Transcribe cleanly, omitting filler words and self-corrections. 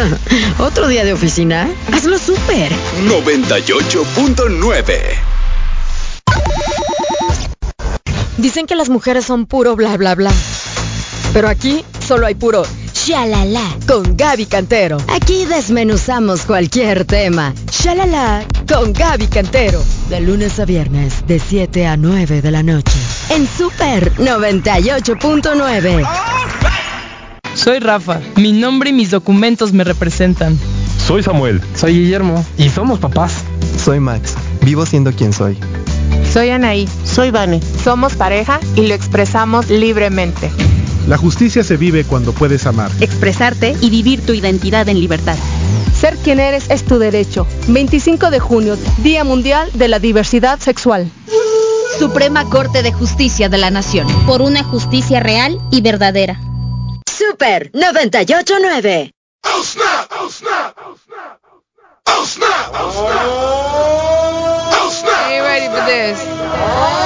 ¿Otro día de oficina? Hazlo súper. 98.9. Dicen que las mujeres son puro bla bla bla, pero aquí solo hay puro shalala con Gaby Cantero. Aquí desmenuzamos cualquier tema. Shalala con Gaby Cantero, de lunes a viernes de 7 a 9 de la noche en Super 98.9. Soy Rafa, mi nombre y mis documentos me representan. Soy Samuel. Soy Guillermo y somos papás. Soy Max, vivo siendo quien soy. Soy Anaí. Soy Vane. Somos pareja y lo expresamos libremente. La justicia se vive cuando puedes amar, expresarte y vivir tu identidad en libertad. Ser quien eres es tu derecho. 25 de junio, Día Mundial de la Diversidad Sexual. Suprema Corte de Justicia de la Nación. Por una justicia real y verdadera. Super 98.9. Oh snap! Oh snap! Oh snap! Oh snap! Oh snap! Oh snap! Are you ready for this?